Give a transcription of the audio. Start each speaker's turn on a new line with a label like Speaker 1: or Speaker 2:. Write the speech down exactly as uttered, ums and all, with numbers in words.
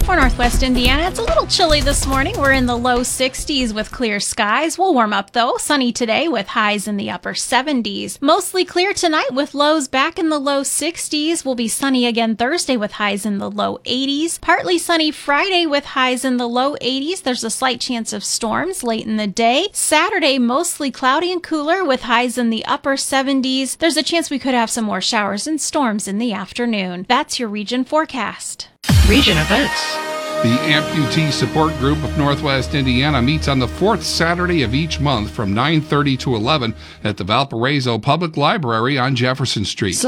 Speaker 1: For Northwest Indiana, it's a little chilly this morning. We're in the low sixties with clear skies. We'll warm up though. Sunny today with highs in the upper seventies. Mostly clear tonight with lows back in the low sixties. We'll be sunny again Thursday with highs in the low eighties. Partly sunny Friday with highs in the low eighties. There's a slight chance of storms late in the day. Saturday, mostly cloudy and cooler with highs in the upper seventies. There's a chance we could have some more showers and storms in the afternoon. That's your region forecast.
Speaker 2: Region events.
Speaker 3: The Amputee Support Group of Northwest Indiana meets on the fourth Saturday of each month from nine thirty to eleven at the Valparaiso Public Library on Jefferson Street.